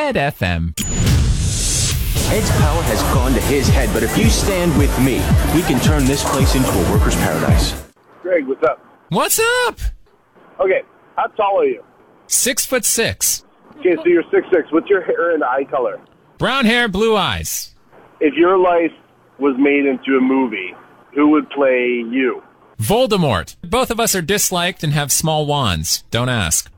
Red FM. Ed's power has gone to his head, but if you stand with me, we can turn this place into a worker's paradise. Greg, what's up? What's up? Okay, how tall are you? 6'6". Okay, so you're 6'6". What's your hair and eye color? Brown hair, blue eyes. If your life was made into a movie, who would play you? Voldemort. Both of us are disliked and have small wands. Don't ask.